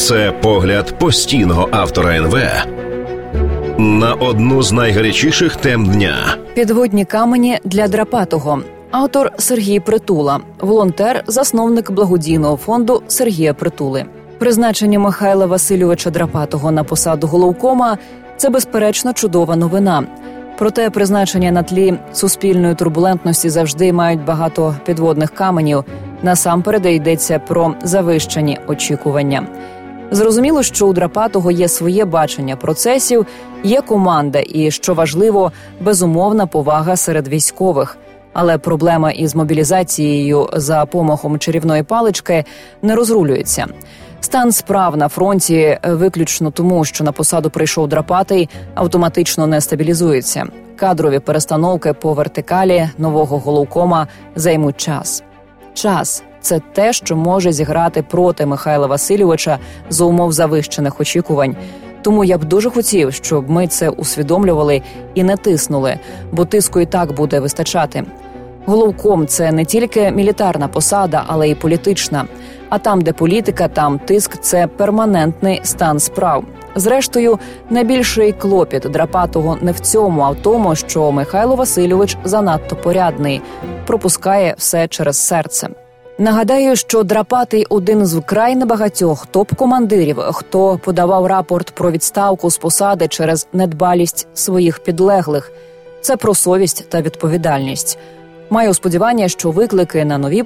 Це погляд постійного автора НВ на одну з найгарячіших тем дня. Підводні камені для Драпатого. Автор Сергій Притула, волонтер, засновник благодійного фонду Сергія Притули. Призначення Михайла Васильовича Драпатого на посаду головкома – це, безперечно, чудова новина. Проте призначення на тлі суспільної турбулентності завжди мають багато підводних каменів. Насамперед йдеться про завищені очікування. Зрозуміло, що у Драпатого є своє бачення процесів, є команда і, що важливо, безумовна повага серед військових. Але проблема із мобілізацією за помахом чарівної палички не розрулюється. Стан справ на фронті виключно тому, що на посаду прийшов Драпатий, автоматично не стабілізується. Кадрові перестановки по вертикалі нового головкома займуть час. Час – це те, що може зіграти проти Михайла Васильовича за умов завищених очікувань. Тому я б дуже хотів, щоб ми це усвідомлювали і не тиснули, бо тиску і так буде вистачати. Головком – це не тільки мілітарна посада, але й політична. А там, де політика, там тиск – це перманентний стан справ. Зрештою, найбільший клопіт Драпатого не в цьому, а в тому, що Михайло Васильович занадто порядний, пропускає все через серце. Нагадаю, що Драпатий – один з вкрай небагатьох топ-командирів, хто подавав рапорт про відставку з посади через недбалість своїх підлеглих. Це про совість та відповідальність. Маю сподівання, що виклики на нові